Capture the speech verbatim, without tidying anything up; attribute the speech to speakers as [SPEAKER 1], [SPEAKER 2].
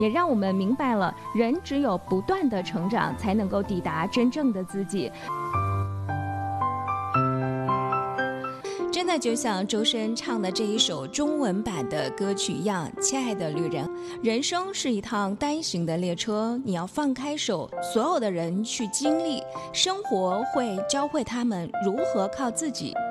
[SPEAKER 1] 也让我们明白了，人只有不断的成长，才能够抵达真正的自己。
[SPEAKER 2] 真的就像周深唱的这一首中文版的歌曲一样，亲爱的旅人，人生是一趟单行的列车，你要放开手，所有的人去经历，生活会教会他们如何靠自己